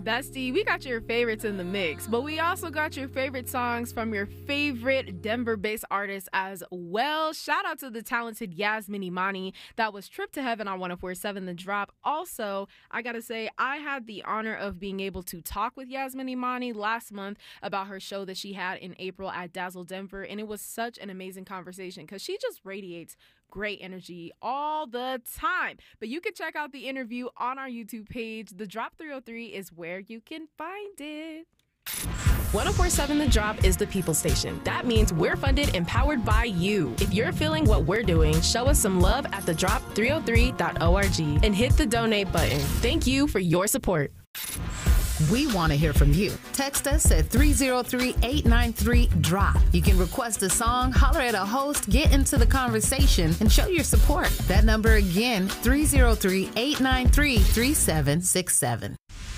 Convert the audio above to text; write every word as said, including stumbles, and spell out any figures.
Bestie, we got your favorites in the mix, but we also got your favorite songs from your favorite Denver-based artists as well. Shout out to the talented Yasmin Imani. That was Trip to Heaven on one oh four point seven The Drop. Also, I gotta say, I had the honor of being able to talk with Yasmin Imani last month about her show that she had in April at Dazzle Denver, and it was such an amazing conversation because she just radiates great energy all the time. But you can check out the interview on our YouTube page. The Drop three oh three is where you can find it. one oh four point seven The Drop is the people station. That means we're funded and powered by you. If you're feeling what we're doing, show us some love at the drop three oh three dot org and hit the donate button. Thank you for your support. We want to hear from you. Text us at three oh three, eight nine three, drop. You can request a song, holler at a host, get into the conversation, and show your support. That number again, three oh three, eight nine three, three seven six seven.